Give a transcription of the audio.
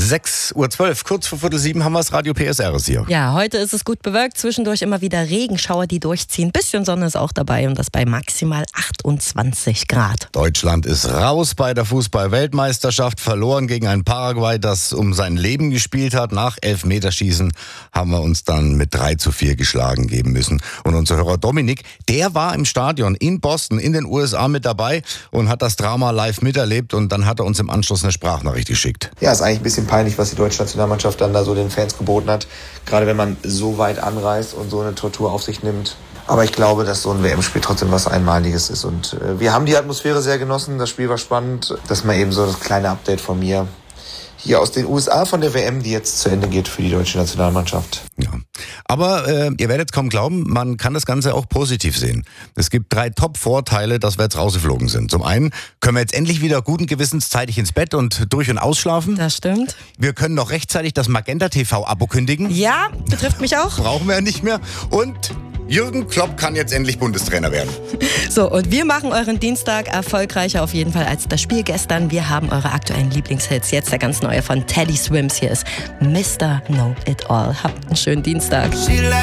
6:12 Uhr, kurz vor 6:45 haben wir das Radio PSR hier. Ja, heute ist es gut bewölkt, zwischendurch immer wieder Regenschauer, die durchziehen. Bisschen Sonne ist auch dabei und das bei maximal 28 Grad. Deutschland ist raus bei der Fußball-Weltmeisterschaft, verloren gegen ein Paraguay, das um sein Leben gespielt hat. Nach Elfmeterschießen haben wir uns dann mit 3:4 geschlagen geben müssen. Und unser Hörer Dominik, der war im Stadion in Boston in den USA mit dabei und hat das Drama live miterlebt und dann hat er uns im Anschluss eine Sprachnachricht geschickt. Ja, ist eigentlich ein bisschen peinlich, was die deutsche Nationalmannschaft dann da so den Fans geboten hat. Gerade wenn man so weit anreist und so eine Tortur auf sich nimmt. Aber ich glaube, dass so ein WM-Spiel trotzdem was Einmaliges ist. Und wir haben die Atmosphäre sehr genossen. Das Spiel war spannend. Das ist mal eben so das kleine Update von mir. Hier aus den USA von der WM, die jetzt zu Ende geht für die deutsche Nationalmannschaft. Ja. Aber ihr werdet kaum glauben, man kann das Ganze auch positiv sehen. Es gibt 3 Top-Vorteile, dass wir jetzt rausgeflogen sind. Zum einen können wir jetzt endlich wieder guten Gewissens zeitig ins Bett und durch- und ausschlafen. Das stimmt. Wir können noch rechtzeitig das Magenta TV-Abo kündigen. Ja, betrifft mich auch. Brauchen wir ja nicht mehr. Und Jürgen Klopp kann jetzt endlich Bundestrainer werden. So, und wir machen euren Dienstag erfolgreicher auf jeden Fall als das Spiel gestern. Wir haben eure aktuellen Lieblingshits. Jetzt der ganz neue von Teddy Swims. Hier ist Mr. Know It All. Habt einen schönen Dienstag.